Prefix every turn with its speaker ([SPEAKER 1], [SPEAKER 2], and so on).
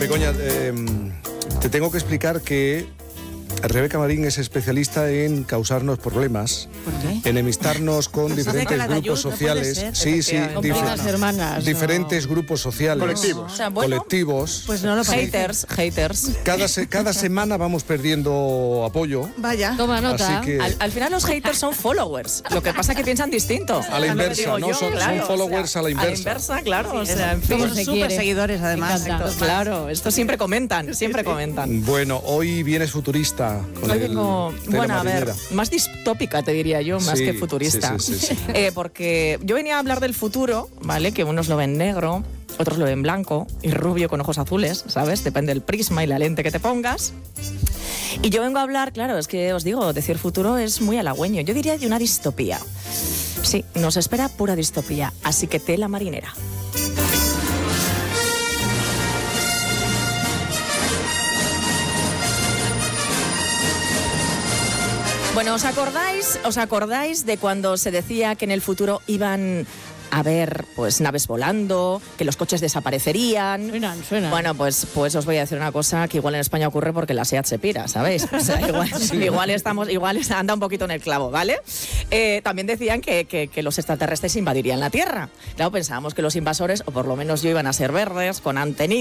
[SPEAKER 1] Begoña, te tengo que explicar que Rebeca Marín es especialista en causarnos problemas,
[SPEAKER 2] ¿por qué?
[SPEAKER 1] enemistarnos con diferentes grupos sociales. Sí,
[SPEAKER 2] hermanas,
[SPEAKER 1] diferentes grupos sociales.
[SPEAKER 3] Colectivos.
[SPEAKER 2] O sea, bueno,
[SPEAKER 1] colectivos.
[SPEAKER 2] Pues no lo parece.
[SPEAKER 3] Haters.
[SPEAKER 1] Cada semana vamos perdiendo apoyo.
[SPEAKER 2] Vaya.
[SPEAKER 4] Toma nota.
[SPEAKER 1] Así que
[SPEAKER 3] Al final los haters son followers. Lo que pasa es que piensan distinto.
[SPEAKER 1] a la inversa, ¿no? Son followers a la inversa.
[SPEAKER 3] A la inversa, claro. O sea, en fin.
[SPEAKER 4] ¿Cómo se
[SPEAKER 2] Súper
[SPEAKER 4] quiere?
[SPEAKER 2] seguidores, además.
[SPEAKER 4] Me encanta.
[SPEAKER 3] Claro, esto siempre comentan, siempre comentan.
[SPEAKER 1] Bueno, hoy vienes futurista. Con
[SPEAKER 3] Hoy
[SPEAKER 1] el
[SPEAKER 3] vengo,
[SPEAKER 1] tela
[SPEAKER 3] bueno, a ver,
[SPEAKER 1] marinera.
[SPEAKER 3] más distópica te diría yo, más
[SPEAKER 1] Sí,
[SPEAKER 3] que futurista.
[SPEAKER 1] sí.
[SPEAKER 3] Porque yo venía a hablar del futuro, ¿vale? Que unos lo ven negro, otros lo ven blanco y rubio con ojos azules, ¿sabes? Depende del prisma y la lente que te pongas. Y yo vengo a hablar, claro, es que os digo, decir futuro es muy halagüeño. Yo diría de una distopía. Sí, nos espera pura distopía, así que tela marinera. Bueno, ¿os acordáis de cuando se decía que en el futuro iban a haber pues naves volando, que los coches desaparecerían?
[SPEAKER 4] Suenan.
[SPEAKER 3] Bueno, pues os voy a decir una cosa que igual en España ocurre porque la SEAT se pira, ¿sabéis? O sea, igual anda un poquito en el clavo, ¿vale? También decían que los extraterrestres invadirían la Tierra. Claro, pensábamos que los invasores, o por lo menos yo, iban a ser verdes, con antenitas.